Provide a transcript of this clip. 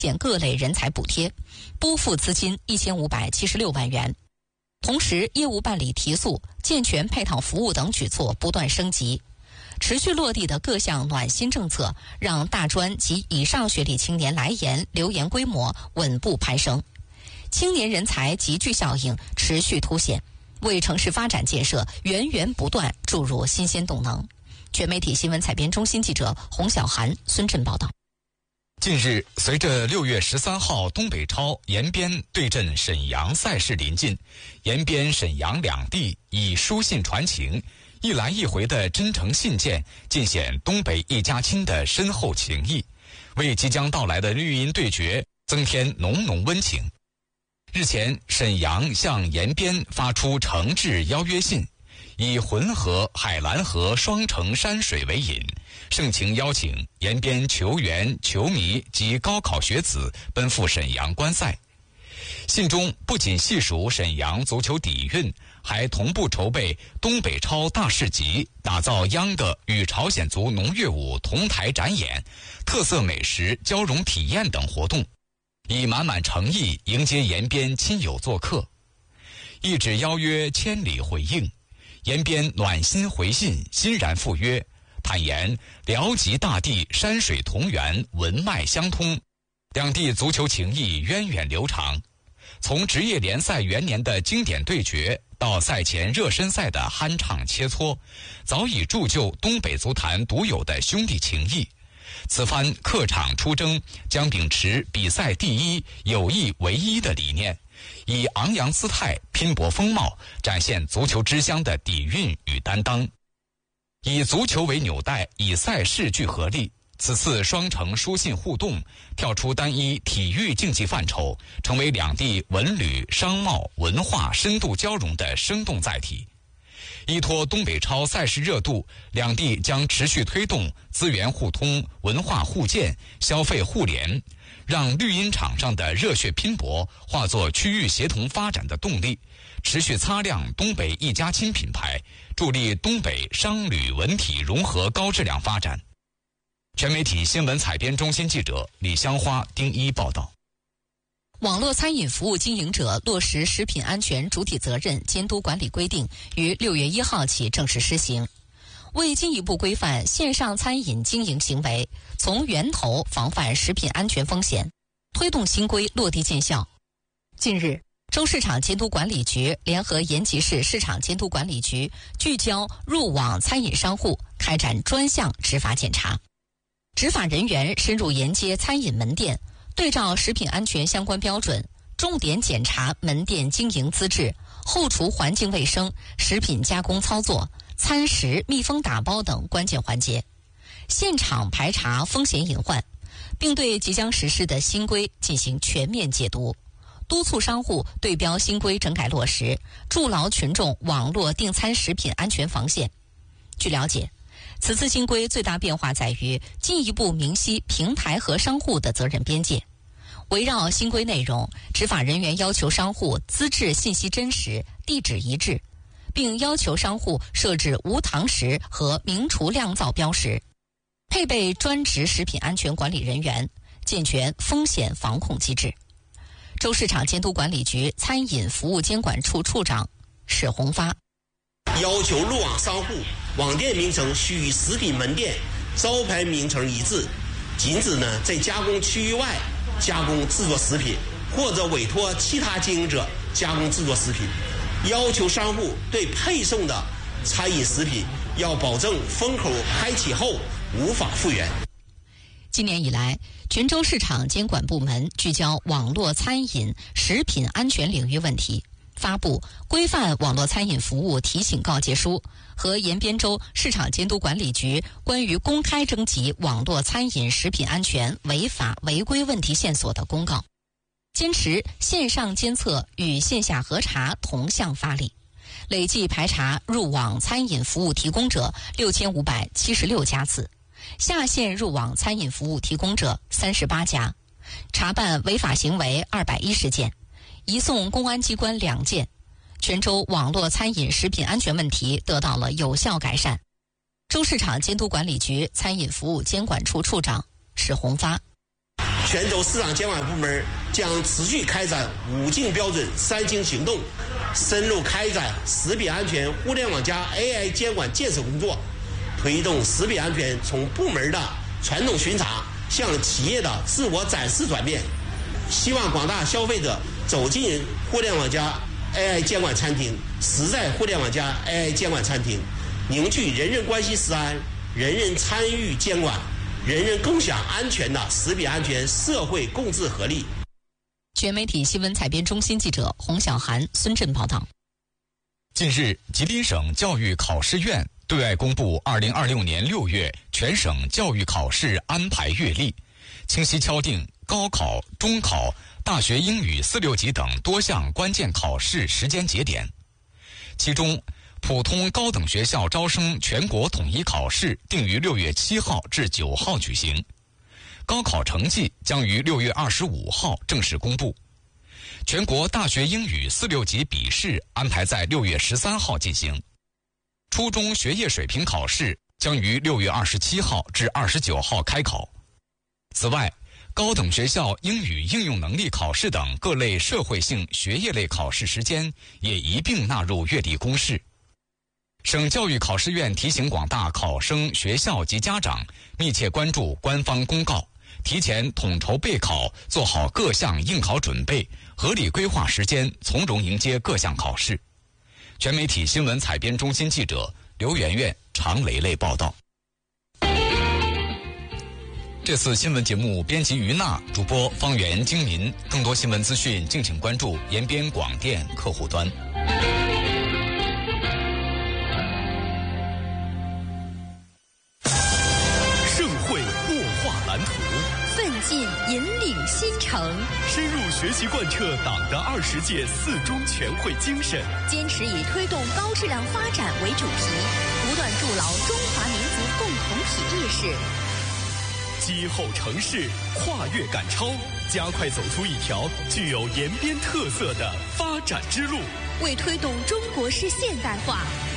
减各类人才补贴，拨付资金1576万元。同时，业务办理提速、健全配套服务等举措不断升级。持续落地的各项暖心政策，让大专及以上学历青年来研留研规模稳步攀升，青年人才集聚效应持续凸显，为城市发展建设源源不断注入新鲜动能。全媒体新闻采编中心记者洪小涵、孙振报道。 近日，随着6月13号东北超延边对阵沈阳赛事临近，延边、沈阳两地以书信传情，一来一回的真诚信件，尽显东北一家亲的深厚情谊，为即将到来的绿茵对决增添浓浓温情。日前，沈阳向延边发出诚挚邀约信，以浑河、海兰河双城山水为引，盛情邀请延边球员、球迷及高考学子奔赴沈阳观赛。信中不仅细数沈阳足球底蕴，还同步筹备东北超大市集，打造秧歌与朝鲜族农乐舞同台展演、特色美食交融体验等活动，以满满诚意迎接延边亲友做客。一纸邀约千里回应，延边暖心回信欣然赴约，坦言辽吉大地山水同源，文脉相通，两地足球情谊源远流长。从职业联赛元年的经典对决到赛前热身赛的酣畅切磋，早已铸就东北足坛独有的兄弟情谊。此番客场出征，将秉持比赛第一、友谊唯一的理念，以昂扬姿态、拼搏风貌，展现足球之乡的底蕴与担当。以足球为纽带，以赛事聚合力。此次双城书信互动，跳出单一体育竞技范畴，成为两地文旅、商贸、文化深度交融的生动载体。依托东北超赛事热度，两地将持续推动资源互通、文化互鉴、消费互联，让绿茵场上的热血拼搏化作区域协同发展的动力，持续擦亮东北一家亲品牌，助力东北商旅文体融合高质量发展。全媒体新闻采编中心记者李香花、丁一报道。 网络餐饮服务经营者落实食品安全主体责任监督管理规定于6月1号起正式施行，为进一步规范线上餐饮经营行为，从源头防范食品安全风险，推动新规落地见效。近日，州市场监督管理局联合延吉市市场监督管理局聚焦入网餐饮商户，开展专项执法检查。执法人员深入沿街餐饮门店，对照食品安全相关标准，重点检查门店经营资质、后厨环境卫生、食品加工操作、餐食密封打包等关键环节，现场排查风险隐患，并对即将实施的新规进行全面解读，督促商户对标新规整改落实，筑牢群众网络订餐食品安全防线。据了解，此次新规最大变化在于进一步明晰平台和商户的责任边界。围绕新规内容，执法人员要求商户资质信息真实、地址一致，并要求商户设置无堂食和明厨亮灶标识，配备专职食品安全管理人员，健全风险防控机制。州市场监督管理局餐饮服务监管处处长史宏发要求入网商户网店名称须与食品门店招牌名称一致，禁止在加工区域外加工制作食品，或者委托其他经营者加工制作食品。要求商户对配送的餐饮食品要保证封口开启后无法复原。 今年以来，泉州市场监管部门聚焦网络餐饮食品安全领域问题，发布规范网络餐饮服务提醒告诫书和延边州市场监督管理局关于公开征集网络餐饮食品安全违法违规问题线索的公告，坚持线上监测与线下核查同向发力，累计排查入网餐饮服务提供者6576家次，下线入网餐饮服务提供者38家，查办违法行为210件，移送公安机关2件，泉州网络餐饮食品安全问题得到了有效改善。州市场监督管理局餐饮服务监管处处长史宏发： 泉州市场监管部门将持续开展5净标准3清行动，深入开展食品安全互联网加 AI 监管建设工作，推动食品安全从部门的传统巡查向企业的自我展示转变。希望广大消费者走进互联网加 AI 监管餐厅，实在互联网加 AI 监管餐厅，凝聚人人关心食安、人人参与监管、人人共享安全的食品安全社会共治合力。 全媒体新闻采编中心记者洪小涵、孙振报道。 近日，吉林省教育考试院对外公布2026年6月全省教育考试安排月历，清晰敲定高考、中考、大学英语4、6级等多项关键考试时间节点。其中，普通高等学校招生全国统一考试定于6月7号至9号举行，高考成绩将于6月25号正式公布。全国大学英语4、6级笔试安排在6月13号进行，初中学业水平考试将于6月27号至29号开考。此外，高等学校英语应用能力考试等各类社会性学业类考试时间也一并纳入月历公示。省教育考试院提醒广大考生、学校及家长密切关注官方公告，提前统筹备考，做好各项应考准备，合理规划时间，从容迎接各项考试。全媒体新闻采编中心记者刘媛媛、常蕾蕾报道。这次新闻节目编辑于娜，主播方圆、精民。更多新闻资讯，敬请关注延边广电客户端。 盛会擘画蓝图， 奋进引领新城， 深入学习贯彻党的20届4中全会精神， 坚持以推动高质量发展为主题，不断筑牢中华民族共同体意识。 击后城市，跨越赶超，加快走出一条具有延边特色的发展之路， 为推动中国式现代化